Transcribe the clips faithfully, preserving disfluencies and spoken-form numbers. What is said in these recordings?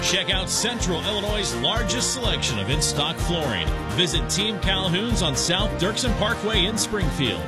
Check out Central Illinois' largest selection of in-stock flooring. Visit Team Calhoun's on South Dirksen Parkway in Springfield.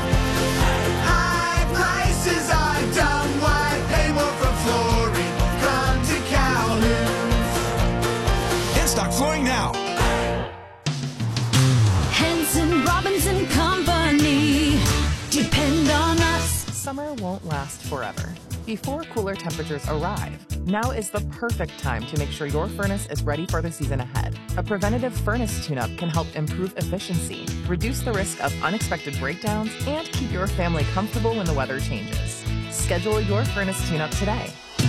High prices are dumb. Why pay more for flooring? Come to Calhoun's. In-stock flooring now. Henson, Robinson Company. Depend on us. Summer won't last forever. Before cooler temperatures arrive, now is the perfect time to make sure your furnace is ready for the season ahead. A preventative furnace tune-up can help improve efficiency, reduce the risk of unexpected breakdowns, and keep your family comfortable when the weather changes. Schedule your furnace tune-up today.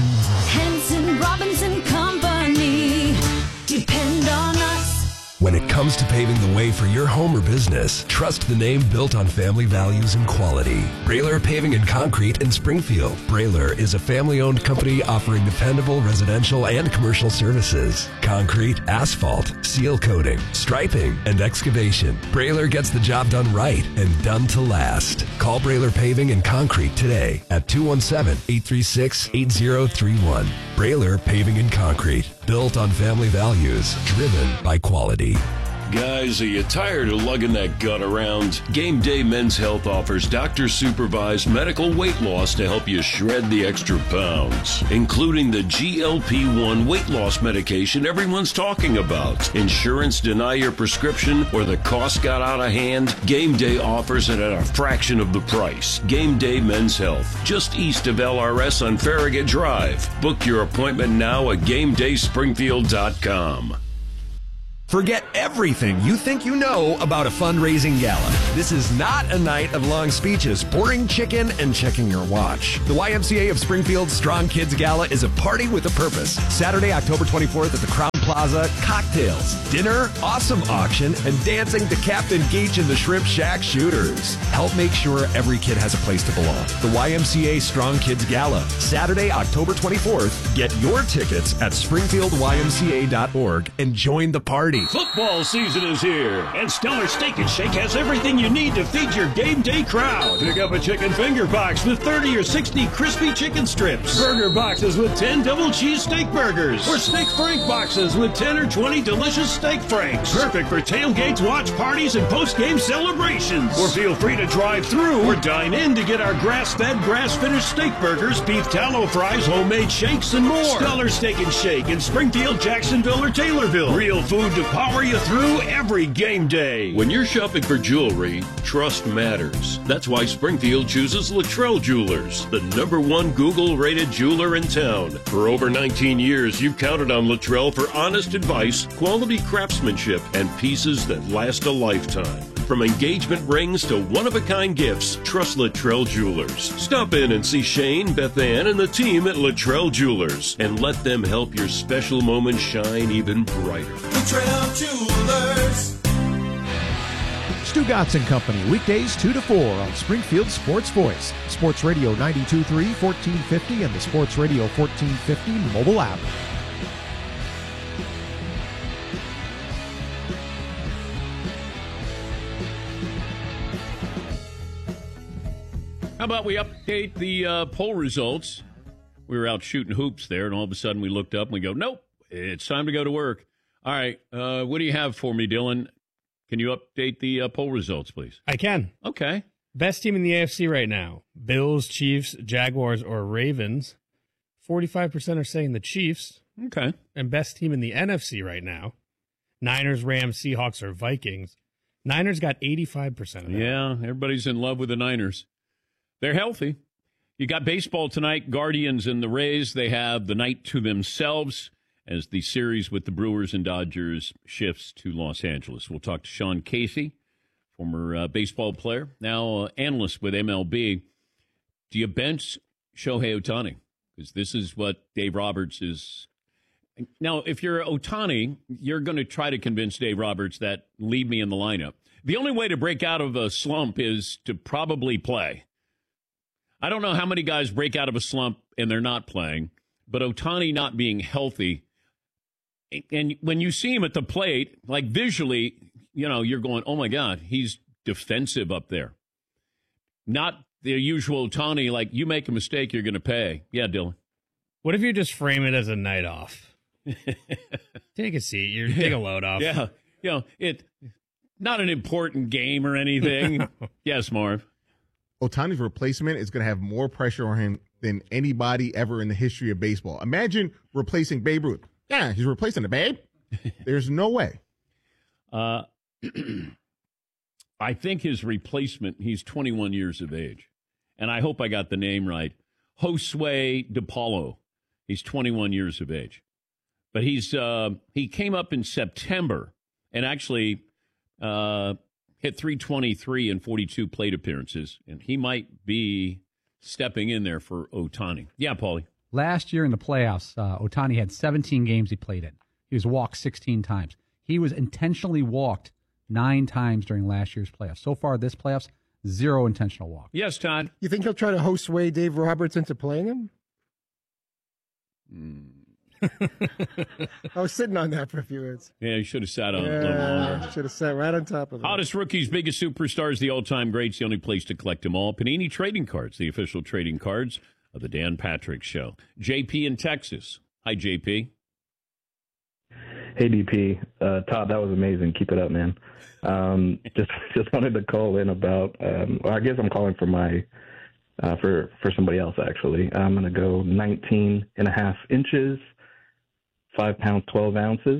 Henson, Robinson Company. Depend on us. When it comes to paving the way for your home or business, trust the name built on family values and quality. Brailer Paving and Concrete in Springfield. Brailer is a family-owned company offering dependable residential and commercial services. Concrete, asphalt, seal coating, striping, and excavation. Brailer gets the job done right and done to last. Call Brailer Paving and Concrete today at two one seven, eight three six, eight zero three one. Brailer Paving and Concrete. Built on family values, driven by quality. Guys, are you tired of lugging that gut around? Game Day Men's Health offers doctor-supervised medical weight loss to help you shred the extra pounds, including the G L P one weight loss medication everyone's talking about. Insurance deny your prescription or the cost got out of hand? Game Day offers it at a fraction of the price. Game Day Men's Health, just east of L R S on Farragut Drive. Book your appointment now at game day springfield dot com. Forget everything you think you know about a fundraising gala. This is not a night of long speeches, boring chicken, and checking your watch. The Y M C A of Springfield's Strong Kids Gala is a party with a purpose. Saturday, October twenty-fourth at the Crown Plaza, cocktails, dinner, awesome auction, and dancing to Captain Geach and the Shrimp Shack Shooters. Help make sure every kid has a place to belong. The Y M C A Strong Kids Gala, Saturday, October twenty-fourth. Get your tickets at springfield y m c a dot org and join the party. Football season is here, and Stellar Steak and Shake has everything you need to feed your game day crowd. Pick up a chicken finger box with thirty or sixty crispy chicken strips, burger boxes with ten double cheese steak burgers, or steak frank boxes with ten or twenty delicious steak franks. Perfect for tailgates, watch parties, and post-game celebrations. Or feel free to drive through or dine in to get our grass-fed, grass-finished steak burgers, beef tallow fries, homemade shakes, and more. Stellar Steak and Shake in Springfield, Jacksonville, or Taylorville. Real food to power you through every game day. When you're shopping for jewelry, trust matters. That's why Springfield chooses Luttrell Jewelers, the number one Google-rated jeweler in town. For over nineteen years, you've counted on Luttrell for honest advice, quality craftsmanship, and pieces that last a lifetime. From engagement rings to one-of-a-kind gifts, trust Luttrell Jewelers. Stop in and see Shane, Beth Ann, and the team at Luttrell Jewelers, and let them help your special moments shine even brighter. Luttrell Jewelers. Stu Gotts and Company, weekdays two to four on Springfield Sports Voice, Sports Radio ninety-two point three, fourteen fifty, and the Sports Radio fourteen fifty mobile app. How about we update the uh, poll results? We were out shooting hoops there, and all of a sudden we looked up and we go, nope, it's time to go to work. All right, uh, what do you have for me, Dylan? Can you update the uh, poll results, please? I can. Okay. Best team in the A F C right now, Bills, Chiefs, Jaguars, or Ravens. forty-five percent are saying the Chiefs. Okay. And best team in the N F C right now, Niners, Rams, Seahawks, or Vikings. Niners got eighty-five percent of that. Yeah, everybody's in love with the Niners. They're healthy. You got baseball tonight, Guardians and the Rays. They have the night to themselves as the series with the Brewers and Dodgers shifts to Los Angeles. We'll talk to Sean Casey, former uh, baseball player, now uh, analyst with M L B. Do you bench Shohei Ohtani? Because this is what Dave Roberts is. Now, if you're Ohtani, you're going to try to convince Dave Roberts that leave me in the lineup. The only way to break out of a slump is to probably play. I don't know how many guys break out of a slump and they're not playing, but Ohtani not being healthy, and when you see him at the plate, like visually, you know, you're going, oh, my God, he's defensive up there. Not the usual Ohtani, like you make a mistake, you're going to pay. Yeah, Dylan. What if you just frame it as a night off? Take a seat. You're take a load off. Yeah, you know it. Not an important game or anything. Yes, Marv. Ohtani's replacement is going to have more pressure on him than anybody ever in the history of baseball. Imagine replacing Babe Ruth. Yeah, he's replacing the Babe. There's no way. Uh, I think his replacement, he's twenty-one years of age. And I hope I got the name right. Josue DePaulo. He's twenty-one years of age. But he's uh, he came up in September and actually uh, hit three twenty-three in forty-two plate appearances. And he might be stepping in there for Ohtani. Yeah, Paulie. Last year in the playoffs, uh, Ohtani had seventeen games he played in. He was walked sixteen times. He was intentionally walked nine times during last year's playoffs. So far, this playoffs, zero intentional walk. Yes, Todd. You think he'll try to host sway Dave Roberts into playing him? Mm. I was sitting on that for a few minutes. Yeah, you should have sat on yeah, it a little longer. Should have sat right on top of it. Hottest rookies, biggest superstars, the all-time greats, the only place to collect them all. Panini Trading Cards, the official trading cards of the Dan Patrick Show. J P in Texas. Hi, J P. Hey, D P. Uh, Todd, that was amazing. Keep it up, man. Um, just just wanted to call in about, um, well, I guess I'm calling for my, uh, for, for somebody else, actually. I'm going to go nineteen and a half inches, five pounds, twelve ounces.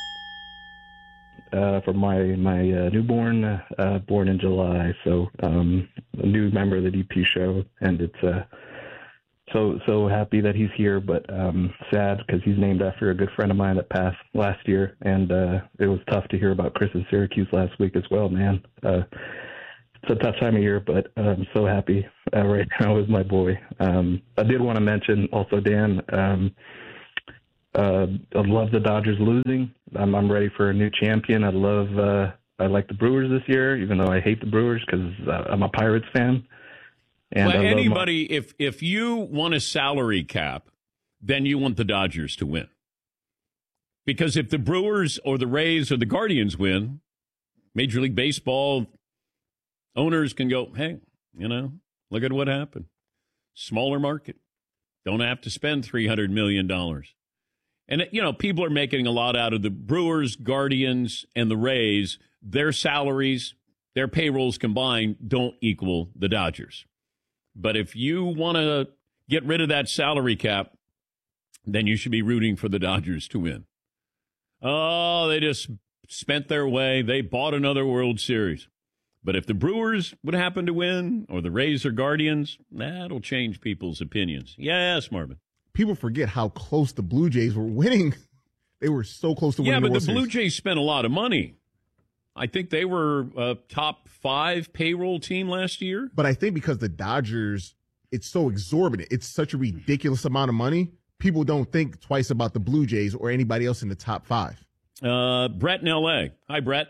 Uh, for my, my uh, newborn, uh, born in July. So um, a new member of the D P show, and it's uh, so so happy that he's here, but um, sad because he's named after a good friend of mine that passed last year, and uh, it was tough to hear about Chris in Syracuse last week as well, man. Uh, it's a tough time of year, but I'm so happy uh, right now with my boy. Um, I did want to mention also, Dan, um, uh, I love the Dodgers losing. I'm, I'm ready for a new champion. I love, uh, I like the Brewers this year, even though I hate the Brewers because uh, I'm a Pirates fan. And well, I love anybody, my- if if you want a salary cap, then you want the Dodgers to win. Because if the Brewers or the Rays or the Guardians win, Major League Baseball owners can go, hey, you know, look at what happened. Smaller market. Don't have to spend three hundred million dollars. And, you know, people are making a lot out of the Brewers, Guardians, and the Rays. Their salaries, their payrolls combined don't equal the Dodgers. But if you want to get rid of that salary cap, then you should be rooting for the Dodgers to win. Oh, they just spent their way. They bought another World Series. But if the Brewers would happen to win, or the Rays or Guardians, that'll change people's opinions. Yes, Marvin. People forget how close the Blue Jays were winning. They were so close to winning Yeah, the but World the Series. Blue Jays spent a lot of money. I think they were a top five payroll team last year. But I think because the Dodgers, it's so exorbitant. It's such a ridiculous amount of money. People don't think twice about the Blue Jays or anybody else in the top five. Uh, Brett in L A. Hi, Brett.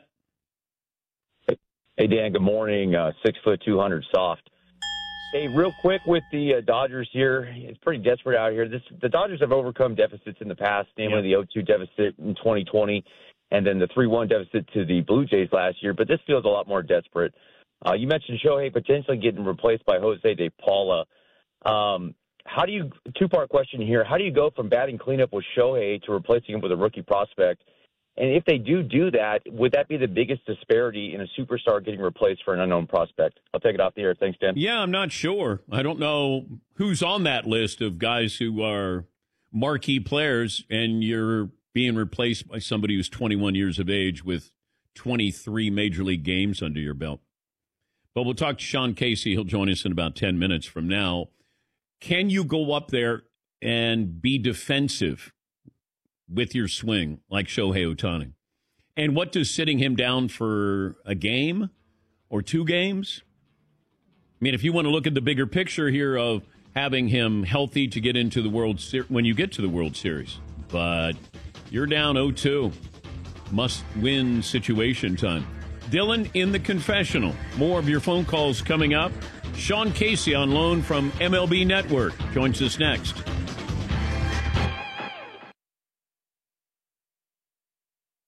Hey, Dan, good morning. Uh, six foot, two hundred soft. Hey, real quick with the uh, Dodgers here. It's pretty desperate out here. This, the Dodgers have overcome deficits in the past, namely the oh two deficit in twenty twenty and then the three one deficit to the Blue Jays last year. But this feels a lot more desperate. Uh, you mentioned Shohei potentially getting replaced by Jose De Paula. Um, how do you – two-part question here. How do you go from batting cleanup with Shohei to replacing him with a rookie prospect? And if they do do that, would that be the biggest disparity in a superstar getting replaced for an unknown prospect? I'll take it off the air. Thanks, Dan. Yeah, I'm not sure. I don't know who's on that list of guys who are marquee players, and you're being replaced by somebody who's twenty-one years of age with twenty-three Major League games under your belt. But we'll talk to Sean Casey. He'll join us in about ten minutes from now. Can you go up there and be defensive with your swing like Shohei Ohtani? And what does sitting him down for a game or two games? I mean, if you want to look at the bigger picture here of having him healthy to get into the World Series when you get to the World Series. But you're down oh two. Must-win situation time. Dylan in the confessional. More of your phone calls coming up. Sean Casey on loan from M L B Network joins us next.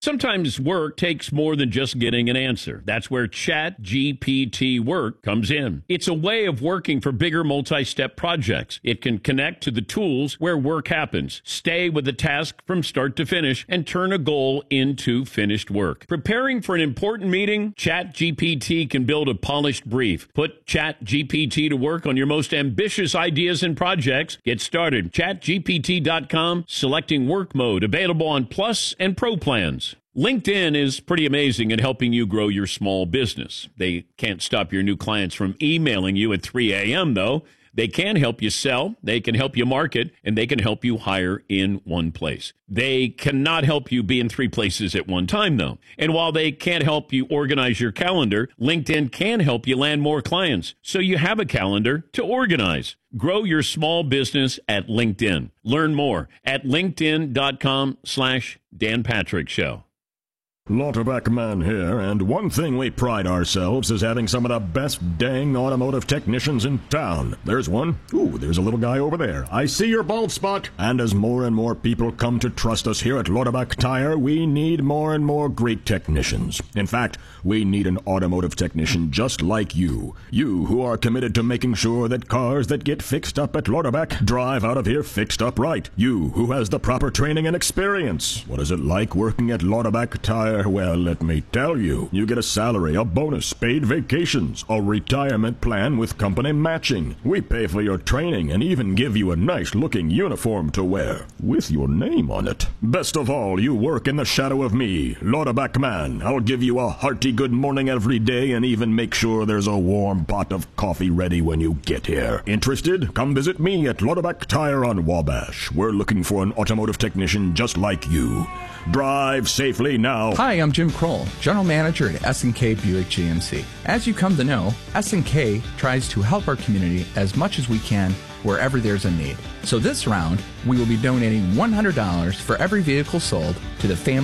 Sometimes work takes more than just getting an answer. That's where Chat G P T Work comes in. It's a way of working for bigger multi-step projects. It can connect to the tools where work happens, stay with the task from start to finish, and turn a goal into finished work. Preparing for an important meeting? Chat G P T can build a polished brief. Put Chat G P T to work on your most ambitious ideas and projects. Get started. chat G P T dot com, selecting work mode, available on Plus and Pro plans. LinkedIn is pretty amazing at helping you grow your small business. They can't stop your new clients from emailing you at three a.m., though. They can help you sell, they can help you market, and they can help you hire in one place. They cannot help you be in three places at one time, though. And while they can't help you organize your calendar, LinkedIn can help you land more clients, so you have a calendar to organize. Grow your small business at LinkedIn. Learn more at linkedin.com slash Dan Patrick Show. Lauterbach Man here, and one thing we pride ourselves is having some of the best dang automotive technicians in town. There's one. Ooh, there's a little guy over there. I see your bald spot. And as more and more people come to trust us here at Lauterbach Tire, we need more and more great technicians. In fact, we need an automotive technician just like you. You who are committed to making sure that cars that get fixed up at Lauterbach drive out of here fixed up right. You who has the proper training and experience. What is it like working at Lauterbach Tire? Well, let me tell you. You get a salary, a bonus, paid vacations, a retirement plan with company matching. We pay for your training and even give you a nice-looking uniform to wear with your name on it. Best of all, you work in the shadow of me, Lauterbach Man. I'll give you a hearty good morning every day and even make sure there's a warm pot of coffee ready when you get here. Interested? Come visit me at Lauterbach Tire on Wabash. We're looking for an automotive technician just like you. Drive safely now. Hi, I'm Jim Kroll, General Manager at S and K Buick G M C. As you come to know, S and K tries to help our community as much as we can wherever there's a need. So this round, we will be donating one hundred dollars for every vehicle sold to the Family